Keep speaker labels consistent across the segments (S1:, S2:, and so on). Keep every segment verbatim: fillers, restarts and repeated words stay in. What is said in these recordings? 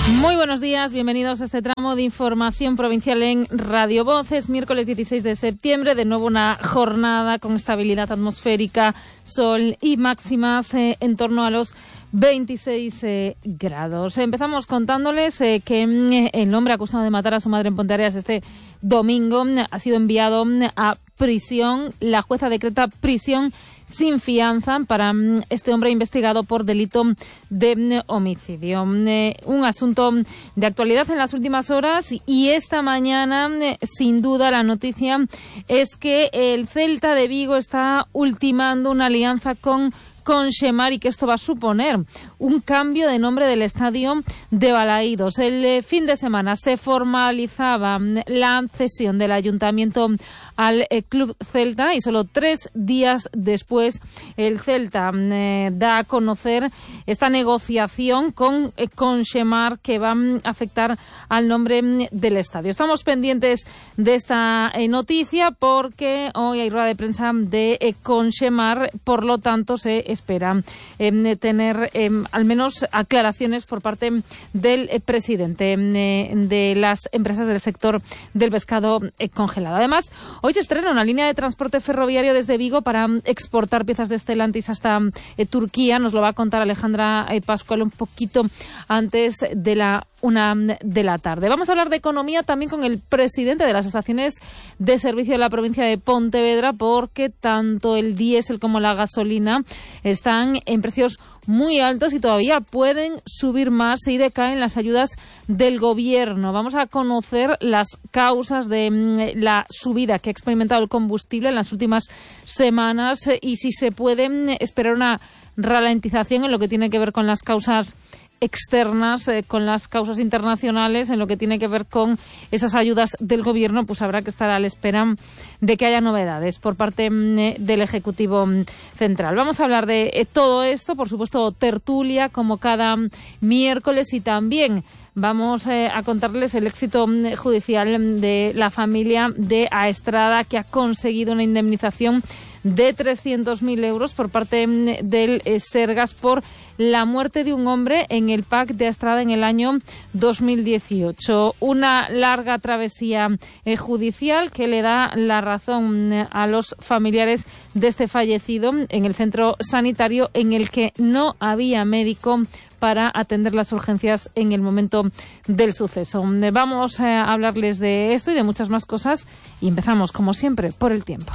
S1: Muy buenos días, bienvenidos a este tramo de información provincial en Radio Voces. Miércoles dieciséis de septiembre, de nuevo una jornada con estabilidad atmosférica, sol y máximas eh, en torno a los veintiséis eh, grados. Empezamos contándoles eh, que eh, el hombre acusado de matar a su madre en Ponteareas este domingo eh, ha sido enviado eh, a prisión. La jueza decreta prisión sin fianza para este hombre investigado por delito de homicidio. Un asunto de actualidad en las últimas horas, y esta mañana, sin duda, la noticia es que el Celta de Vigo está ultimando una alianza con Conxemar y que esto va a suponer un cambio de nombre del estadio de Balaídos. El eh, fin de semana se formalizaba la cesión del ayuntamiento al eh, Club Celta y solo tres días después el Celta eh, da a conocer esta negociación con eh, Conxemar que va a afectar al nombre del estadio. Estamos pendientes de esta eh, noticia porque hoy hay rueda de prensa de eh, Conxemar, por lo tanto se espera eh, tener eh, al menos aclaraciones por parte del eh, presidente eh, de las empresas del sector del pescado eh, congelado. Además, hoy se estrena una línea de transporte ferroviario desde Vigo para exportar piezas de Stellantis hasta eh, Turquía. Nos lo va a contar Alejandra eh, Pascual un poquito antes de la una de la tarde. Vamos a hablar de economía también con el presidente de las estaciones de servicio de la provincia de Pontevedra, porque tanto el diésel como la gasolina están en precios muy altos y todavía pueden subir más si decaen las ayudas del gobierno. Vamos a conocer las causas de la subida que ha experimentado el combustible en las últimas semanas y si se puede esperar una ralentización en lo que tiene que ver con las causas externas, eh, con las causas internacionales, en lo que tiene que ver con esas ayudas del gobierno. Pues habrá que estar a la espera de que haya novedades por parte mm, del Ejecutivo mm, Central. Vamos a hablar de eh, todo esto, por supuesto, tertulia, como cada mm, miércoles, y también vamos eh, a contarles el éxito mm, judicial de la familia de Aestrada, que ha conseguido una indemnización de trescientos mil euros por parte mm, del eh, Sergas por la muerte de un hombre en el P A C de Aestrada en el año dos mil dieciocho. Una larga travesía eh, judicial que le da la razón eh, a los familiares de este fallecido en el centro sanitario en el que no había médico para atender las urgencias en el momento del suceso. Vamos eh, a hablarles de esto y de muchas más cosas y empezamos, como siempre, por el tiempo.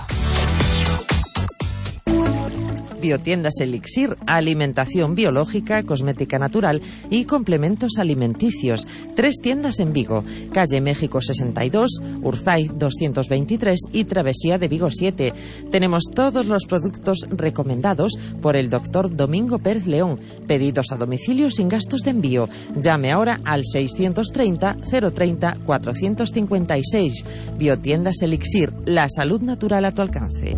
S2: Biotiendas Elixir, alimentación biológica, cosmética natural y complementos alimenticios. Tres tiendas en Vigo, calle México sesenta y dos, Urzay doscientos veintitrés y Travesía de Vigo siete. Tenemos todos los productos recomendados por el doctor Domingo Pérez León. Pedidos a domicilio sin gastos de envío. Llame ahora al seiscientos treinta, cero treinta, cuatrocientos cincuenta y seis. Biotiendas Elixir, la salud natural a tu alcance.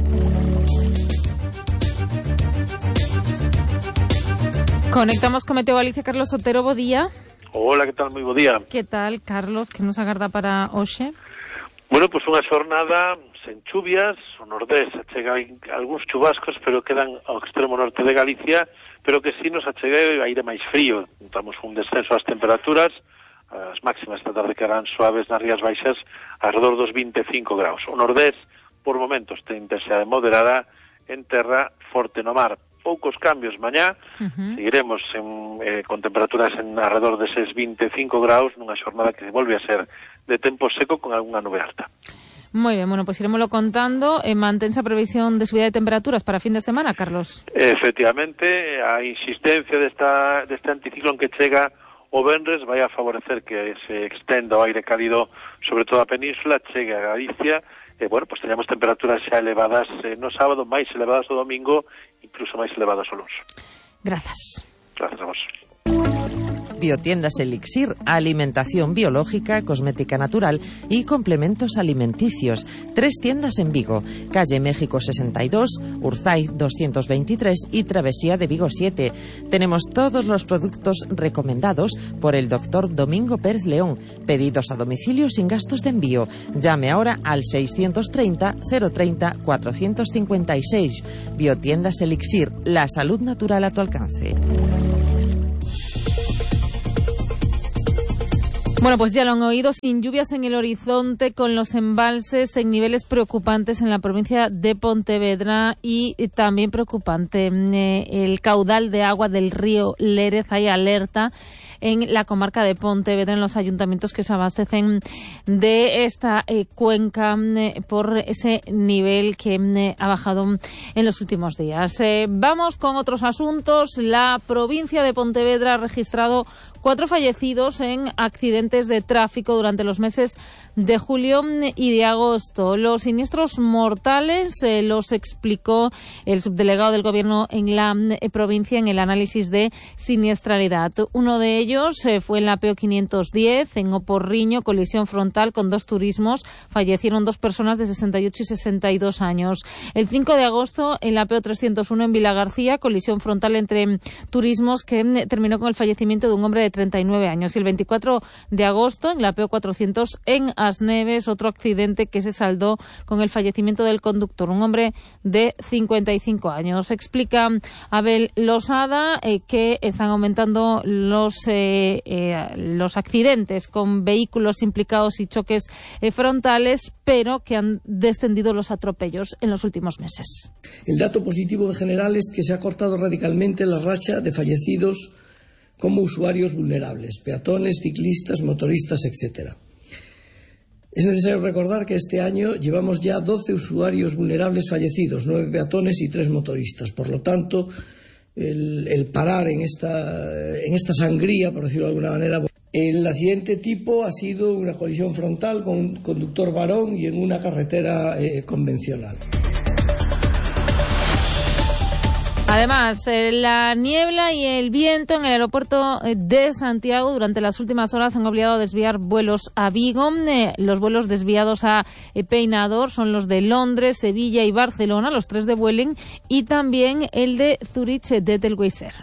S1: Conectamos con Meteo Galicia. Carlos Sotero, bo día.
S3: Hola, que tal? Moi bo día.
S1: Que tal, Carlos? Que nos agarda para hoxe?
S3: Bueno, pois pues unha xornada sen chuvias, o nordés achega algúns chubascos, pero quedan ao extremo norte de Galicia, pero que si nos achega aire máis frío. Notamos un descenso das temperaturas, as máximas esta tarde quedarán suaves nas rías baixas, alrededor dos vinte e cinco graus. O nordés, por momentos, ten intensidade moderada, en terra, forte no mar. Poucos cambios mañá, uh-huh. Seguiremos en, eh, con temperaturas en alrededor de eses vinte e cinco graus nunha xornada que volve a ser de tempo seco con algunha nube alta.
S1: Moi ben, bueno, pois pues iremoslo contando. Eh, mantense a previsión de subida de temperaturas para fin de semana, Carlos?
S3: Efectivamente, a insistencia desta, deste anticiclón que chega o venres vai a favorecer que se extenda o aire cálido sobre toda a península, chegue a Galicia. Eh, bueno, pues teníamos temperaturas xa elevadas eh, no sábado, máis elevadas o domingo, incluso máis elevadas o luns.
S1: Grazas.
S3: Grazas a vos.
S2: Biotiendas Elixir, alimentación biológica, cosmética natural y complementos alimenticios. Tres tiendas en Vigo, calle México sesenta y dos, Urzay doscientos veintitrés y Travesía de Vigo siete. Tenemos todos los productos recomendados por el doctor Domingo Pérez León. Pedidos a domicilio sin gastos de envío. Llame ahora al seiscientos treinta, cero treinta, cuatrocientos cincuenta y seis. Biotiendas Elixir, la salud natural a tu alcance.
S1: Bueno, pues ya lo han oído, sin lluvias en el horizonte, con los embalses en niveles preocupantes en la provincia de Pontevedra y también preocupante eh, el caudal de agua del río Lérez. Hay alerta en la comarca de Pontevedra, en los ayuntamientos que se abastecen de esta eh, cuenca eh, por ese nivel que eh, ha bajado en los últimos días. Eh, vamos con otros asuntos. La provincia de Pontevedra ha registrado cuatro fallecidos en accidentes de tráfico durante los meses de julio y de agosto. Los siniestros mortales eh, los explicó el subdelegado del Gobierno en la eh, provincia en el análisis de siniestralidad. Uno de ellos eh, fue en la P O quinientos diez, en Oporriño, colisión frontal con dos turismos. Fallecieron dos personas de sesenta y ocho y sesenta y dos años. El cinco de agosto, en la P O trescientos uno en Vilagarcía, colisión frontal entre turismos que eh, terminó con el fallecimiento de un hombre de treinta y nueve años. Y el veinticuatro de agosto, en la P O cuatrocientos en Asneves, otro accidente que se saldó con el fallecimiento del conductor, un hombre de cincuenta y cinco años. Explica Abel Losada eh, que están aumentando los eh, eh, los accidentes con vehículos implicados y choques eh, frontales, pero que han descendido los atropellos en los últimos meses.
S4: El dato positivo en general es que se ha cortado radicalmente la racha de fallecidos como usuarios vulnerables, peatones, ciclistas, motoristas, etcétera. Es necesario recordar que este año llevamos ya doce usuarios vulnerables fallecidos, nueve peatones y tres motoristas. Por lo tanto, el, el parar en esta, en esta sangría, por decirlo de alguna manera. El accidente tipo ha sido una colisión frontal con un conductor varón y en una carretera eh, convencional.
S1: Además, eh, la niebla y el viento en el aeropuerto de Santiago durante las últimas horas han obligado a desviar vuelos a Vigo. Eh, los vuelos desviados a eh, Peinador son los de Londres, Sevilla y Barcelona, los tres de Vueling, y también el de Zurich de Telgeiser.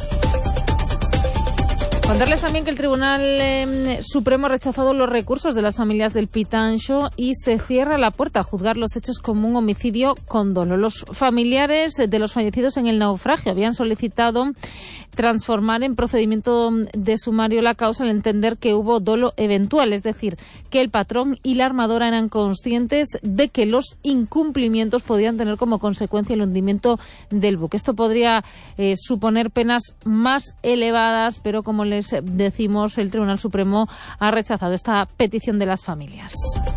S1: Contarles también que el Tribunal eh, Supremo ha rechazado los recursos de las familias del Pitancho y se cierra la puerta a juzgar los hechos como un homicidio con dolo. Los familiares de los fallecidos en el naufragio habían solicitado transformar en procedimiento de sumario la causa al entender que hubo dolo eventual, es decir, que el patrón y la armadora eran conscientes de que los incumplimientos podían tener como consecuencia el hundimiento del buque. Esto podría eh, suponer penas más elevadas, pero como les decimos, el Tribunal Supremo ha rechazado esta petición de las familias.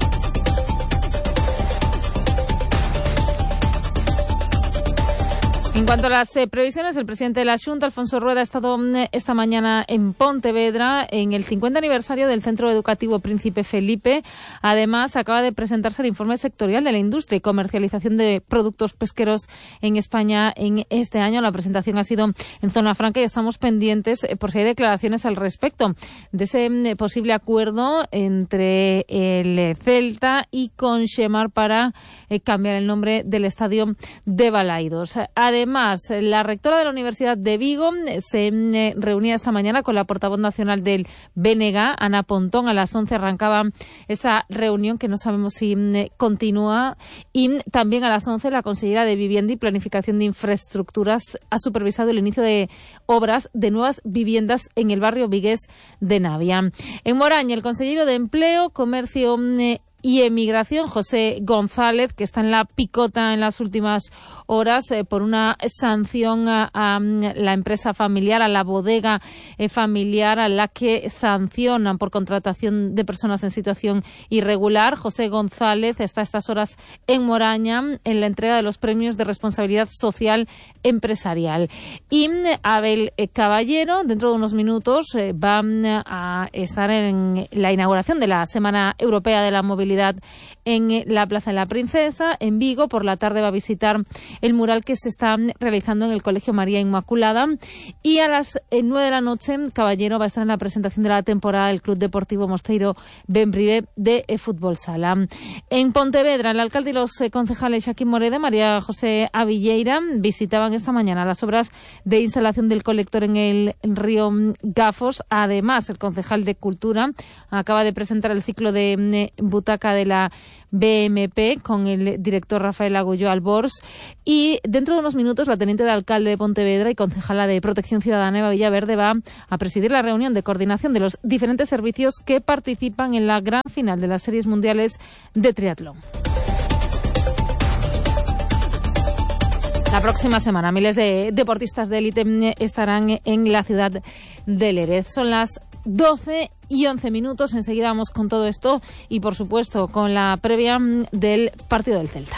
S1: En cuanto a las eh, previsiones, el presidente de la Xunta, Alfonso Rueda, ha estado eh, esta mañana en Pontevedra en el cincuenta aniversario del Centro Educativo Príncipe Felipe. Además, acaba de presentarse el informe sectorial de la industria y comercialización de productos pesqueros en España en este año. La presentación ha sido en Zona Franca y estamos pendientes eh, por si hay declaraciones al respecto de ese eh, posible acuerdo entre el Celta y Conxemar para eh, cambiar el nombre del estadio de Balaidos. Además, Además, la rectora de la Universidad de Vigo se eh, reunía esta mañana con la portavoz nacional del B N G, Ana Pontón. A las once arrancaba esa reunión que no sabemos si eh, continúa. Y también a las once la consellera de Vivienda y Planificación de Infraestructuras ha supervisado el inicio de obras de nuevas viviendas en el barrio vigués de Navia. En Moraña, el consejero de Empleo, Comercio eh, y Emigración, José González, que está en la picota en las últimas horas eh, por una sanción a, a la empresa familiar, a la bodega eh, familiar, a la que sancionan por contratación de personas en situación irregular. José González está a estas horas en Moraña en la entrega de los premios de responsabilidad social empresarial. Y eh, Abel eh, Caballero, dentro de unos minutos, eh, va a estar en la inauguración de la Semana Europea de la Movilidad en la Plaza de la Princesa, en Vigo. Por la tarde va a visitar el mural que se está realizando en el Colegio María Inmaculada, y a las nueve de la noche Caballero va a estar en la presentación de la temporada del Club Deportivo Mosteiro Benbrive de Fútbol Sala. En Pontevedra, el alcalde y los concejales Joaquín Moreda y María José Avilleira visitaban esta mañana las obras de instalación del colector en el río Gafos. Además, el concejal de Cultura acaba de presentar el ciclo de butacas comarca de la B M P con el director Rafael Agullo Albors, y dentro de unos minutos la teniente de alcalde de Pontevedra y concejala de Protección Ciudadana Eva Villaverde va a presidir la reunión de coordinación de los diferentes servicios que participan en la gran final de las series mundiales de triatlón. La próxima semana miles de deportistas de élite estarán en la ciudad de Lérez. Son las doce y once minutos. Enseguida vamos con todo esto y, por supuesto, con la previa del partido del Celta.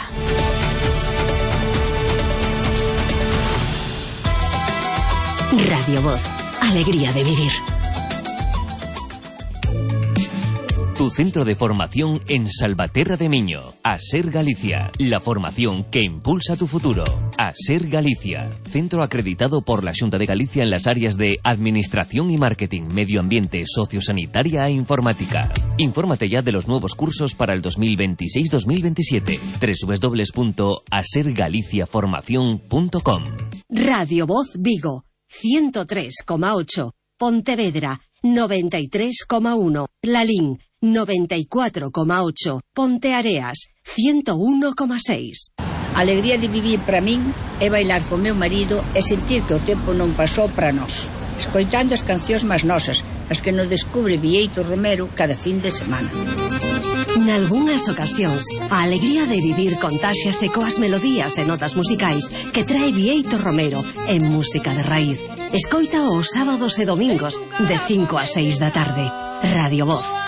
S5: Radio Voz. Alegría de vivir.
S6: Tu centro de formación en Salvaterra de Miño. ASER Galicia. La formación que impulsa tu futuro. ASER Galicia. Centro acreditado por la Xunta de Galicia en las áreas de Administración y Marketing, Medio Ambiente, Sociosanitaria e Informática. Infórmate ya de los nuevos cursos para el dos mil veintiséis dos mil veintisiete. doble u doble u doble u punto aser galicia formación punto com.
S5: Radio Voz Vigo. ciento tres coma ocho. Pontevedra. noventa y tres coma uno. Lalín. noventa y cuatro coma ocho. Ponteareas, ciento uno coma seis.
S7: A alegría de vivir para min é bailar co meu marido e sentir que o tempo non pasou para nós, escoitando as cancións máis nosas, as que nos descubre Bieito Romero cada fin de semana.
S5: Nalgúnas ocasións, a alegría de vivir contáxiase coas melodías e notas musicais que trae Bieito Romero en música de raíz. Escoita os sábados e domingos de cinco a seis da tarde. Radio Voz.